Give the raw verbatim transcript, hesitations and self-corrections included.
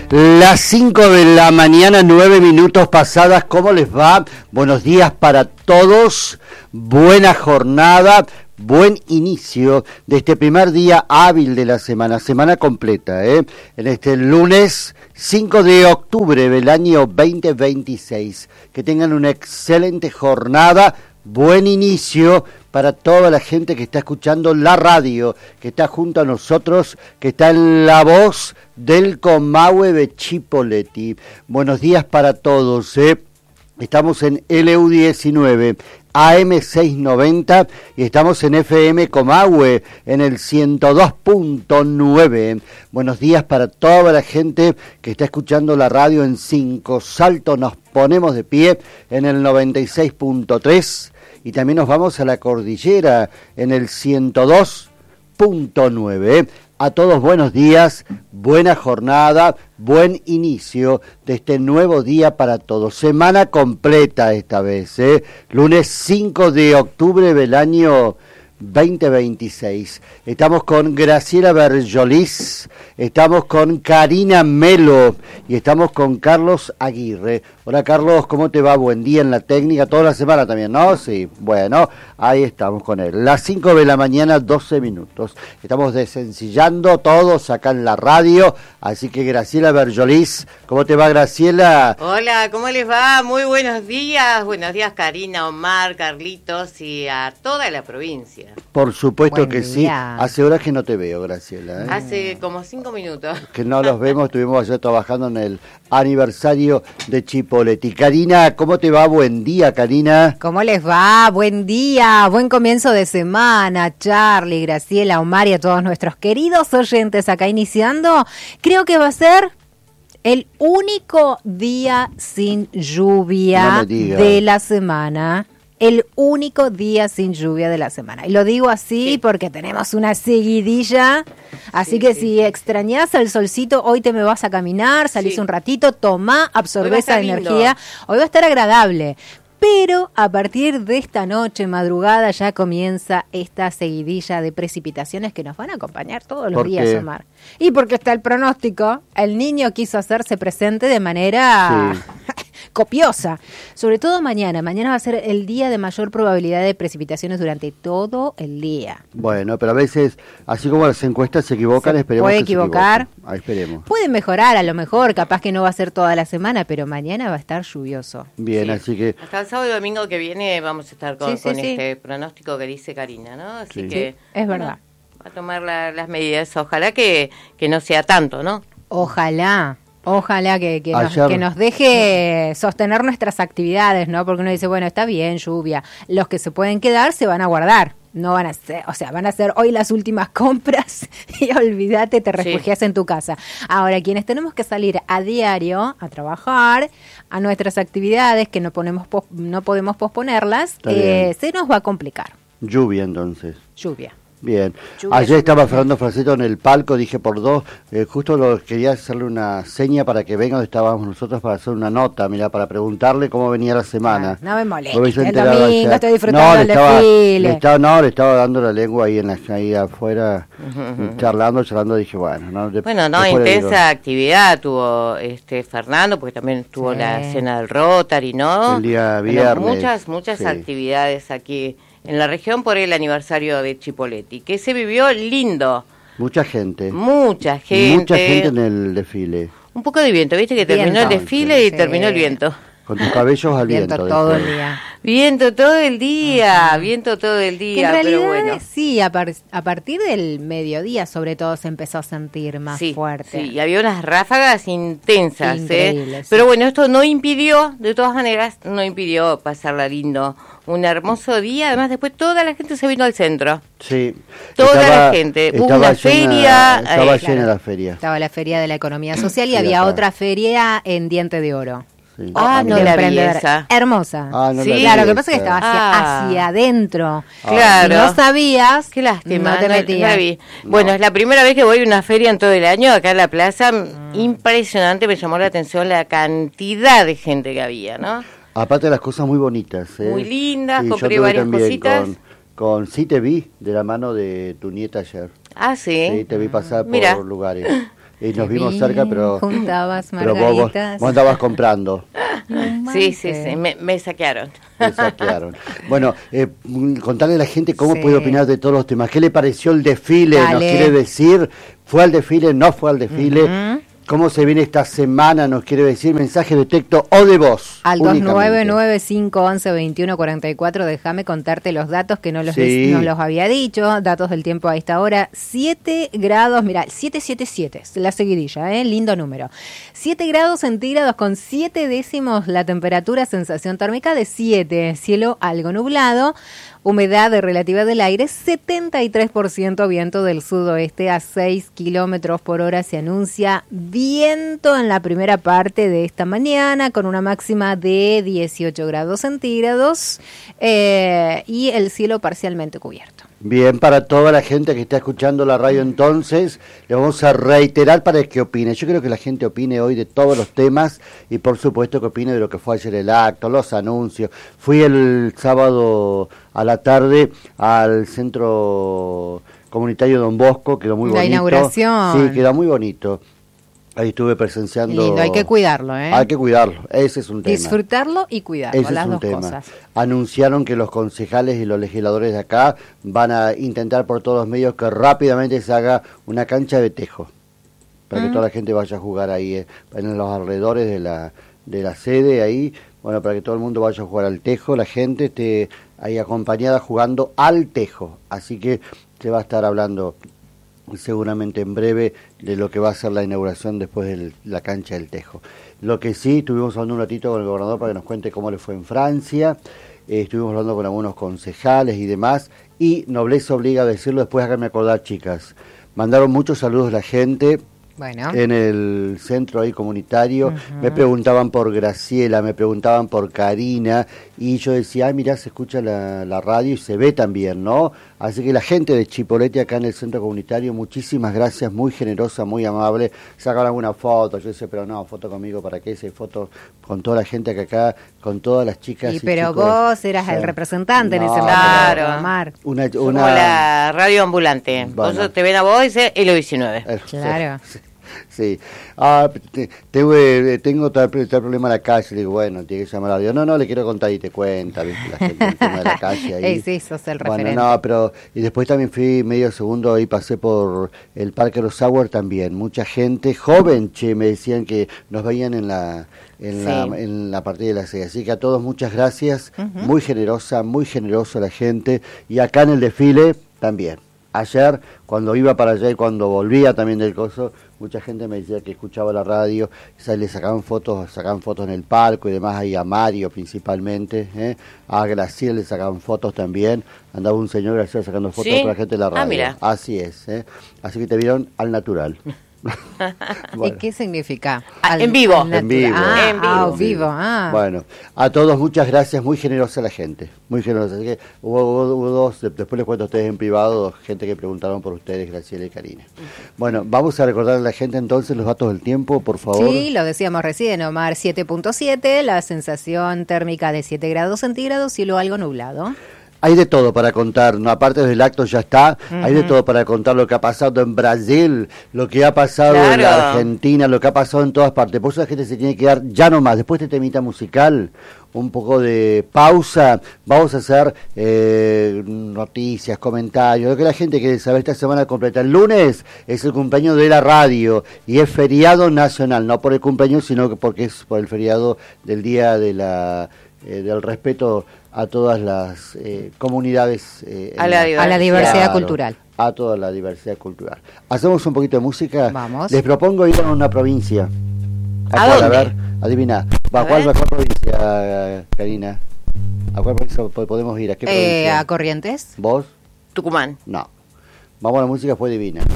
Las cinco de la mañana, nueve minutos pasadas. ¿Cómo les va? Buenos días para todos. Buena jornada. Buen inicio de este primer día hábil de la semana, semana completa, ¿eh? En este lunes cinco de octubre del año veinte veintiséis. Que tengan una excelente jornada, buen inicio para toda la gente que está escuchando la radio, que está junto a nosotros, que está en la voz del Comahue de Chipoleti. Buenos días para todos, ¿eh? Estamos en L U diecinueve, A M seiscientos noventa y estamos en F M Comahue en el ciento dos punto nueve. Buenos días para toda la gente que está escuchando la radio en Cinco Salto. Nos ponemos de pie en el noventa y seis punto tres y también nos vamos a la cordillera en el ciento dos punto nueve. A todos buenos días, buena jornada, buen inicio de este nuevo día para todos. Semana completa esta vez, ¿eh? Lunes cinco de octubre del año veinte veintiséis. Estamos con Graciela Berjolis, estamos con Karina Melo y estamos con Carlos Aguirre. Hola Carlos, ¿cómo te va? Buen día en la técnica, toda la semana también, ¿no? Sí, bueno, ahí estamos con él. Las cinco de la mañana, doce minutos. Estamos desencillando todos acá en la radio, así que Graciela Berjolis, ¿cómo te va Graciela? Hola, ¿cómo les va? Muy buenos días, buenos días Karina, Omar, Carlitos y a toda la provincia. Por supuesto Buen que día. sí, hace horas que no te veo Graciela, ¿eh? Hace como cinco minutos. Que no los vemos, estuvimos ayer trabajando en el aniversario de Chipoleti. Karina, ¿cómo te va? Buen día, Karina. ¿Cómo les va? Buen día, buen comienzo de semana, Charlie, Graciela, Omar y a todos nuestros queridos oyentes acá iniciando. Creo que va a ser el único día sin lluvia No me digas. de la semana. El único día sin lluvia de la semana. Y lo digo así Sí. porque tenemos una seguidilla. Así Sí, que sí, si sí. extrañás el solcito, hoy te me vas a caminar, salís Sí. un ratito, tomá, Hoy va a absorbé esa estar lindo. energía. Hoy va a estar agradable. Pero a partir de esta noche, madrugada, ya comienza esta seguidilla de precipitaciones que nos van a acompañar todos los ¿Por días, qué? Omar. Y porque está el pronóstico, el niño quiso hacerse presente de manera Sí. copiosa. Sobre todo mañana. Mañana va a ser el día de mayor probabilidad de precipitaciones durante todo el día. Bueno, pero a veces, así como las encuestas se equivocan, Se esperemos puede que equivocar. se equivoquen. Ahí esperemos. Puede mejorar a lo mejor, capaz que no va a ser toda la semana, pero mañana va a estar lluvioso. Bien, Sí. así que Hasta el sábado y domingo que viene vamos a estar con, Sí, sí, con sí. este pronóstico que dice Karina, ¿no? Así Sí. que... Es verdad. bueno, va a tomar la- las medidas, ojalá que, que no sea tanto, ¿no? Ojalá, ojalá que, que, nos, Ayer- que nos deje sostener nuestras actividades, ¿no? Porque uno dice, bueno, está bien, lluvia. Los que se pueden quedar se van a guardar. No van a ser, o sea, van a hacer hoy las últimas compras y olvídate, te refugias en tu casa. Ahora, quienes tenemos que salir a diario a trabajar, a nuestras actividades que no, ponemos pos- no podemos posponerlas, Está eh, bien. se nos va a complicar. lluvia entonces. Lluvia. Bien. Lluvia, Ayer lluvia. estaba Fernando Fraceto en el palco, dije por dos, eh, justo lo, quería hacerle una seña para que venga donde estábamos nosotros para hacer una nota, mira, para preguntarle cómo venía la semana. Ah, no me molestes, Lo hubiese el enterado domingo ayer. estoy disfrutando no, le del estaba, desfile. le estaba, no, le estaba dando la lengua ahí, en la, ahí afuera, charlando, charlando, dije, bueno. No, de- Bueno, no, después le digo. intensa actividad tuvo este Fernando, porque también tuvo Sí. la cena del Rotary, ¿no? El día Bueno, viernes, muchas, muchas sí. actividades aquí en la región por el aniversario de Chipoleti, que se vivió lindo, Mucha gente. mucha gente. Mucha gente en el desfile. Un poco de viento, viste que terminó Viento. el desfile y Sí. terminó el viento. Con tus cabellos al viento. Viento todo el después. día. Viento todo el día, viento todo el Que en día, realidad pero bueno. sí, a, par- a partir del mediodía sobre todo se empezó a sentir más Sí, fuerte. sí, y había unas ráfagas intensas, Increíbles, ¿eh? sí. Pero bueno, esto no impidió, de todas maneras, no impidió pasarla lindo. Un hermoso día, además después toda la gente se vino al centro. Sí. Toda la gente. Hubo estaba una llena- feria, Estaba eh, llena claro. la feria. Estaba la feria de la economía social y Sí, había acá. otra feria en Diente de Oro. Sí. Ah, no de la vi emprendedor. esa. Hermosa. Ah, no Sí. la vi Claro, lo que esa. pasa es que estaba hacia, Ah. hacia adentro. Claro. Si no sabías, Qué lástima, no te no- metías. no la vi. Bueno, es la primera vez que voy a una feria en todo el año, acá en la plaza. Impresionante, me llamó la atención la cantidad de gente que había, ¿no? Aparte de las cosas muy bonitas. ¿eh? Muy lindas, Sí, yo compré tuve varias también cositas. Con, con Sí te vi, de la mano de tu nieta ayer. Ah, sí. Sí, te vi pasar Mira. por lugares. y nos Qué vimos bien, cerca, pero, juntabas pero vos, vos, margaritas. vos andabas comprando. Sí, sí, sí, me, me saquearon. Me saquearon. Bueno, eh, contarle a la gente cómo Sí. puede opinar de todos los temas. ¿Qué le pareció el desfile? Nos Dale. quiere decir, ¿fue al desfile? ¿No fue al desfile? Ujú. ¿Cómo se viene esta semana? Nos quiere decir mensaje de texto o de voz. Al dos únicamente. nueve nueve cinco once veintiuno cuarenta y cuatro, déjame contarte los datos que no los, Sí. des- no los había dicho, datos del tiempo a esta hora, siete grados, mira, siete siete siete, la seguidilla, ¿eh? Lindo número. siete grados centígrados con siete décimos la temperatura, sensación térmica de siete, cielo algo nublado, humedad relativa del aire setenta y tres por ciento, viento del sudoeste a seis kilómetros por hora, se anuncia viento en la primera parte de esta mañana con una máxima de dieciocho grados centígrados eh, y el cielo parcialmente cubierto. Bien, para toda la gente que está escuchando la radio entonces, le vamos a reiterar para que opine. Yo creo que la gente opine hoy de todos los temas y por supuesto que opine de lo que fue ayer el acto, los anuncios. Fui el sábado a la tarde al centro comunitario Don Bosco, quedó muy La bonito. inauguración. Sí, quedó muy bonito. Ahí estuve presenciando. Lindo, hay que cuidarlo, ¿eh? Hay que cuidarlo, ese es un tema. Disfrutarlo y cuidarlo, Ese las es un dos tema. cosas. Anunciaron que los concejales y los legisladores de acá van a intentar por todos los medios que rápidamente se haga una cancha de tejo, para que Mm. toda la gente vaya a jugar ahí eh, en los alrededores de la, de la sede, ahí, bueno, para que todo el mundo vaya a jugar al tejo, la gente esté ahí acompañada jugando al tejo. Así que se va a estar hablando seguramente en breve de lo que va a ser la inauguración después de la cancha del Tejo. Lo que sí, estuvimos hablando un ratito con el gobernador para que nos cuente cómo le fue en Francia, eh, estuvimos hablando con algunos concejales y demás, y nobleza obliga a decirlo, después háganme acordar, chicas, mandaron muchos saludos la gente Bueno, en el centro ahí comunitario, Ujú. me preguntaban por Graciela, me preguntaban por Karina, y yo decía, ay, mirá, se escucha la, la radio y se ve también, ¿no? Así que la gente de Chipolete acá en el centro comunitario, muchísimas gracias, muy generosa, muy amable, sacaron alguna foto, yo decía, pero no, foto conmigo, ¿para qué? Esa foto con toda la gente que acá, con todas las chicas y y pero chicos. vos eras O sea, el representante en no, ese momento, Claro. Omar. Una, Como una, la radio ambulante. Bueno. Vos te ven a vos y dice Hilo diecinueve. Eh, Claro. Sí, sí. Ah, te- tengo, eh, tengo tal, tal problema en la calle. Le digo, bueno, tiene que llamar a Dios. No, no, le quiero contar y te cuenta, ¿viste? La gente el tema de la calle ahí. Ey, sí, sos el Bueno, referente. no, pero... Y después también fui medio segundo y pasé por el Parque Rosauer también. Mucha gente joven, che, me decían que nos veían en la... En, Sí. la, en la partida de la sede. Así que a todos muchas gracias. Muy generosa, muy generosa la gente. Y acá en el desfile también. Ayer, cuando iba para allá y cuando volvía también del coso, mucha gente me decía que escuchaba la radio, o sea, le sacaban fotos, sacaban fotos en el palco y demás, ahí a Mario principalmente, ¿eh? A Graciela le sacaban fotos también, andaba un señor Graciela sacando fotos ¿Sí? para la gente de la Ah, radio. mira. Así es, ¿eh? Así que te vieron al natural. Bueno. ¿Y qué significa? Ah, en vivo. natural. En vivo. Ah, En ah, vivo. vivo. Ah. Bueno, a todos muchas gracias, muy generosa la gente, muy generosa. Así que hubo, hubo- hubo dos, de- después les cuento a ustedes en privado, dos gente que preguntaron por ustedes, Graciela y Karina. Bueno, vamos a recordar a la gente entonces los datos del tiempo, por favor. Sí, lo decíamos recién, Omar, siete punto siete, la sensación térmica de siete grados centígrados, cielo algo nublado. Hay de todo para contar, no, aparte del acto ya está, hay de todo para contar lo que ha pasado en Brasil, lo que ha pasado en la Claro. Argentina, lo que ha pasado en todas partes. Por eso la gente se tiene que dar ya nomás, después de este temita musical, un poco de pausa, vamos a hacer eh, noticias, comentarios, lo que la gente quiere saber esta semana completa. El lunes es el cumpleaños de la radio y es feriado nacional, no por el cumpleaños, sino que porque es por el feriado del Día de la, eh, del respeto a todas las eh, comunidades. eh, A en la A la diversidad. diversidad Claro, cultural. a toda la diversidad cultural. Hacemos un poquito de música. Vamos. Les propongo ir a una provincia. ¿A cuál? dónde? A ver, adivina. ¿A A cuál, ver. a cuál provincia, Karina? ¿A cuál provincia po- podemos ir? ¿A qué Eh, provincia? ¿A Corrientes? ¿Vos? Tucumán. No. Vamos a la música, fue divina.